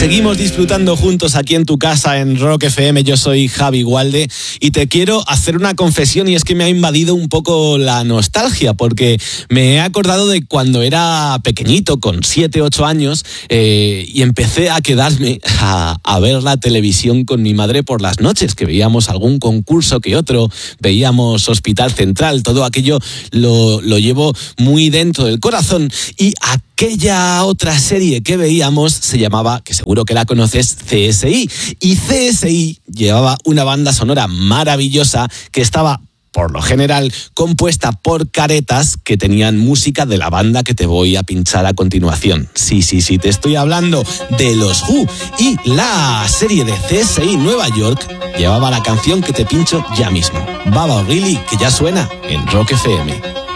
Seguimos disfrutando juntos aquí en tu casa en Rock FM. Yo soy Javi Gualde y te quiero hacer una confesión, y es que me ha invadido un poco la nostalgia, porque me he acordado de cuando era pequeñito, con 7, 8 años, y empecé a quedarme a ver la televisión con mi madre por las noches, que veíamos algún concurso que otro, veíamos Hospital Central, todo aquello lo llevo muy dentro del corazón. Y aquella otra serie que veíamos se llamaba, que seguro que la conoces, CSI. Y CSI llevaba una banda sonora maravillosa que estaba, por lo general, compuesta por caretas que tenían música de la banda que te voy a pinchar a continuación. Sí, te estoy hablando de los Who. Y la serie de CSI Nueva York llevaba la canción que te pincho ya mismo, Baba O'Reilly, que ya suena en Rock FM.